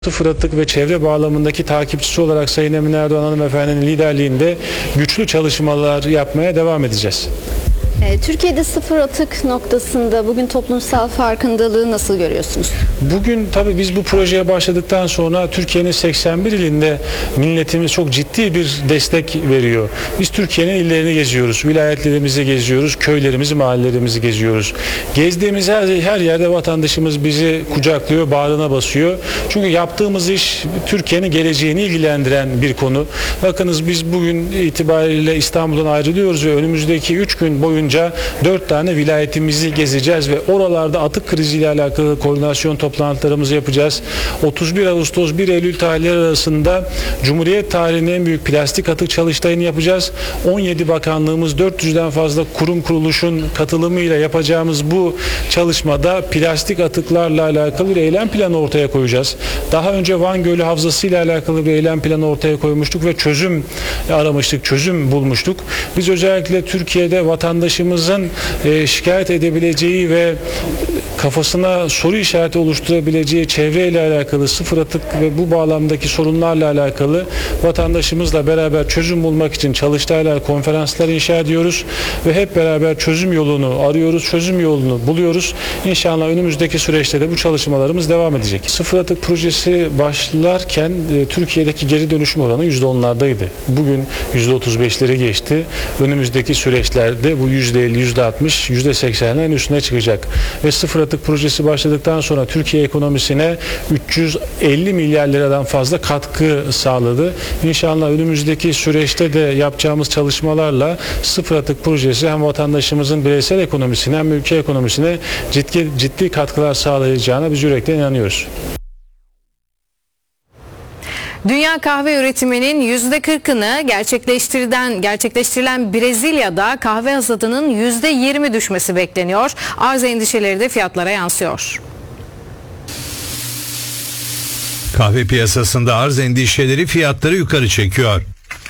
Sıfır atık ve çevre bağlamındaki takipçisi olarak Sayın Emine Erdoğan hanımefendinin liderliğinde güçlü çalışmalar yapmaya devam edeceğiz. Türkiye'de sıfır atık noktasında bugün toplumsal farkındalığı nasıl görüyorsunuz? Bugün tabii biz bu projeye başladıktan sonra Türkiye'nin 81 ilinde milletimiz çok ciddi bir destek veriyor. Biz Türkiye'nin illerini geziyoruz, vilayetlerimizi geziyoruz, köylerimizi, mahallelerimizi geziyoruz. Gezdiğimiz her yerde vatandaşımız bizi kucaklıyor, bağrına basıyor. Çünkü yaptığımız iş Türkiye'nin geleceğini ilgilendiren bir konu. Bakınız biz bugün itibariyle İstanbul'dan ayrılıyoruz ve önümüzdeki 3 gün boyunca 4 tane vilayetimizi gezeceğiz ve oralarda atık kriziyle alakalı koordinasyon toplantılarımızı yapacağız. 31 Ağustos 1 Eylül tarihleri arasında Cumhuriyet tarihinin en büyük plastik atık çalıştayını yapacağız. 17 bakanlığımız, 400'den fazla kurum kuruluşun katılımıyla yapacağımız bu çalışmada plastik atıklarla alakalı bir eylem planı ortaya koyacağız. Daha önce Van Gölü Havzası ile alakalı bir eylem planı ortaya koymuştuk ve çözüm aramıştık, çözüm bulmuştuk. Biz özellikle Türkiye'de vatandaşımızın şikayet edebileceği ve kafasına soru işareti oluşturabileceği çevreyle alakalı sıfır atık ve bu bağlamdaki sorunlarla alakalı vatandaşımızla beraber çözüm bulmak için çalıştaylar, konferanslar inşa ediyoruz ve hep beraber çözüm yolunu arıyoruz, çözüm yolunu buluyoruz. İnşallah önümüzdeki süreçte de bu çalışmalarımız devam edecek. Sıfır atık projesi başlarken Türkiye'deki geri dönüşüm oranı %10'lardaydı. Bugün %35'leri geçti. Önümüzdeki süreçlerde bu %50, %60, %80'lerin üstüne çıkacak. Ve sıfır atık projesi başladıktan sonra Türkiye ekonomisine 350 milyar liradan fazla katkı sağladı. İnşallah önümüzdeki süreçte de yapacağımız çalışmalarla sıfır atık projesi hem vatandaşımızın bireysel ekonomisine hem ülke ekonomisine ciddi katkılar sağlayacağına biz yürekten inanıyoruz. Dünya kahve üretiminin %40'ını gerçekleştirilen Brezilya'da kahve hasadının %20 düşmesi bekleniyor. Arz endişeleri de fiyatlara yansıyor. Kahve piyasasında arz endişeleri fiyatları yukarı çekiyor.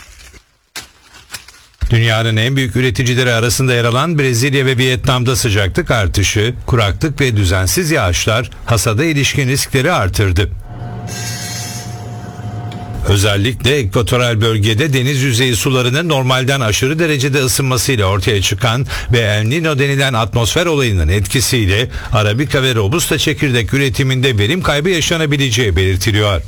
Dünyanın en büyük üreticileri arasında yer alan Brezilya ve Vietnam'da sıcaklık artışı, kuraklık ve düzensiz yağışlar hasada ilişkin riskleri artırdı. Özellikle ekvatoral bölgede deniz yüzeyi sularının normalden aşırı derecede ısınmasıyla ortaya çıkan ve El Niño denilen atmosfer olayının etkisiyle Arabika ve Robusta çekirdek üretiminde verim kaybı yaşanabileceği belirtiliyor.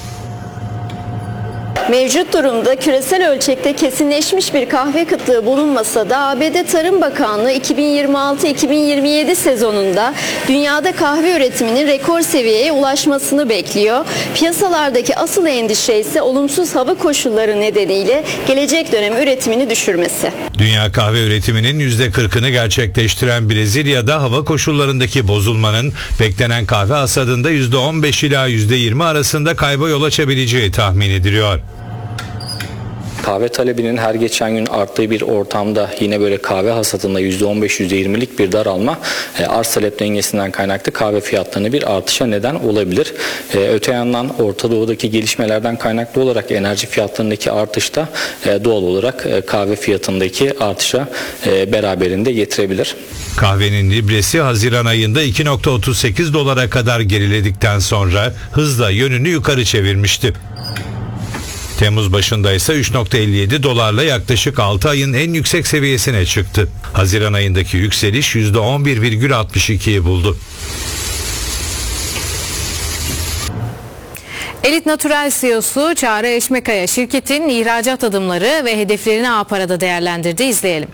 Mevcut durumda küresel ölçekte kesinleşmiş bir kahve kıtlığı bulunmasa da ABD Tarım Bakanlığı 2026-2027 sezonunda dünyada kahve üretiminin rekor seviyeye ulaşmasını bekliyor. Piyasalardaki asıl endişe ise olumsuz hava koşulları nedeniyle gelecek dönem üretimini düşürmesi. Dünya kahve üretiminin %40'ını gerçekleştiren Brezilya'da hava koşullarındaki bozulmanın beklenen kahve hasadında %15 ila %20 arasında kayba yol açabileceği tahmin ediliyor. Kahve talebinin her geçen gün arttığı bir ortamda yine böyle kahve hasadında %15-%20'lik bir daralma arz talep dengesinden kaynaklı kahve fiyatlarına bir artışa neden olabilir. Öte yandan Orta Doğu'daki gelişmelerden kaynaklı olarak enerji fiyatlarındaki artış da doğal olarak kahve fiyatındaki artışa beraberinde getirebilir. Kahvenin libresi Haziran ayında 2.38 dolara kadar geriledikten sonra hızla yönünü yukarı çevirmişti. Temmuz başında ise 3.57 dolarla yaklaşık 6 ayın en yüksek seviyesine çıktı. Haziran ayındaki yükseliş %11,62'yi buldu. Elit Natural CEO'su Çağrı Eşmekaya şirketin ihracat adımları ve hedeflerini A-Para'da değerlendirdi. İzleyelim.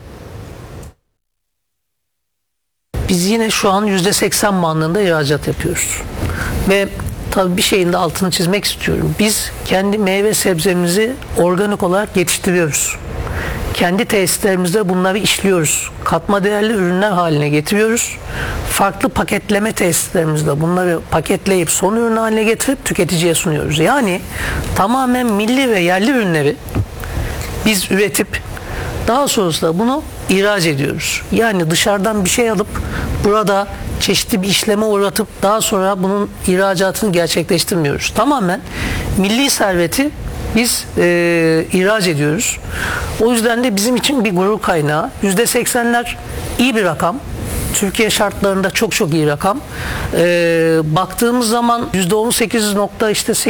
Biz yine şu an %80 bandında ihracat yapıyoruz. Ve tabii bir şeyin de altını çizmek istiyorum. Biz kendi meyve sebzemizi organik olarak yetiştiriyoruz. Kendi tesislerimizde bunları işliyoruz. Katma değerli ürünler haline getiriyoruz. Farklı paketleme tesislerimizde bunları paketleyip son ürün haline getirip tüketiciye sunuyoruz. Yani tamamen milli ve yerli ürünleri biz üretip daha sonrasında bunu ihraç ediyoruz. Yani dışarıdan bir şey alıp burada çeşitli bir işleme uğratıp daha sonra bunun ihracatını gerçekleştirmiyoruz. Tamamen milli serveti biz ihraç ediyoruz. O yüzden de bizim için bir gurur kaynağı. %80'ler iyi bir rakam. Türkiye şartlarında çok çok iyi rakam. Baktığımız zaman %18.8